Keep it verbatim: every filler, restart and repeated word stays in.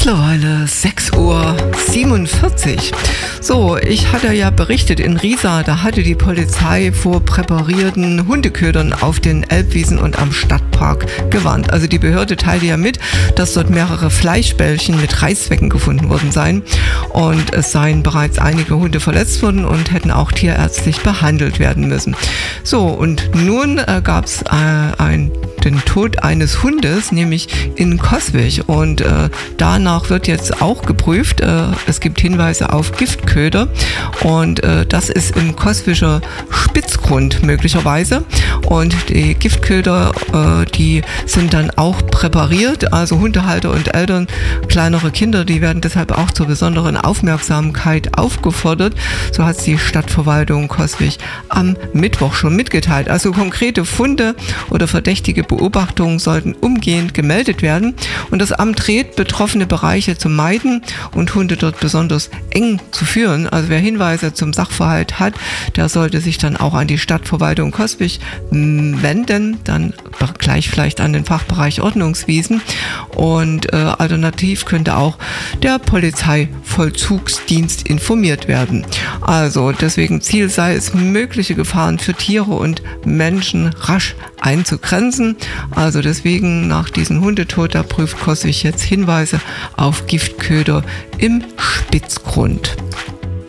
Mittlerweile sechs Uhr siebenundvierzig. So, ich hatte ja berichtet, in Riesa, da hatte die Polizei vor präparierten Hundeködern auf den Elbwiesen und am Stadtpark gewarnt. Also die Behörde teilte ja mit, dass dort mehrere Fleischbällchen mit Reißzwecken gefunden worden seien und es seien bereits einige Hunde verletzt worden und hätten auch tierärztlich behandelt werden müssen. So, und nun äh, gab es äh, ein den Tod eines Hundes, nämlich in Coswig. Und äh, danach wird jetzt auch geprüft. Äh, es gibt Hinweise auf Giftköder. Und äh, das ist im Coswiger Spitzgrund möglicherweise. Und die Giftköder, äh, die sind dann auch präpariert. Also Hundehalter und Eltern, kleinere Kinder, die werden deshalb auch zur besonderen Aufmerksamkeit aufgefordert. So hat es die Stadtverwaltung Coswig am Mittwoch schon mitgeteilt. Also konkrete Funde oder verdächtige Beobachtungen sollten umgehend gemeldet werden und das Amt rät, betroffene Bereiche zu meiden und Hunde dort besonders eng zu führen. Also wer Hinweise zum Sachverhalt hat, der sollte sich dann auch an die Stadtverwaltung Coswig wenden, dann gleich vielleicht an den Fachbereich Ordnungswesen und äh, alternativ könnte auch der Polizeivollzugsdienst informiert werden. Also deswegen Ziel sei es, mögliche Gefahren für Tiere und Menschen rasch einzugrenzen. Also deswegen nach diesem Hundetod, da prüft Coswig jetzt Hinweise auf Giftköder im Spitzgrund.